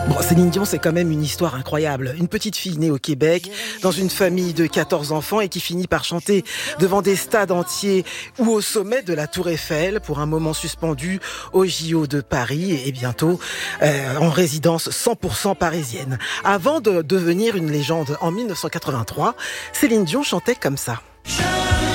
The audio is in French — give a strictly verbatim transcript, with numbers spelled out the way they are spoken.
Bon, Céline Dion, c'est quand même une histoire incroyable. Une petite fille née au Québec, dans une famille de quatorze enfants et qui finit par chanter devant des stades entiers ou au sommet de la Tour Eiffel pour un moment suspendu au J O de Paris et bientôt euh, en résidence cent pour cent parisienne. Avant de devenir une légende en mille neuf cent quatre-vingt-trois, Céline Dion chantait comme ça.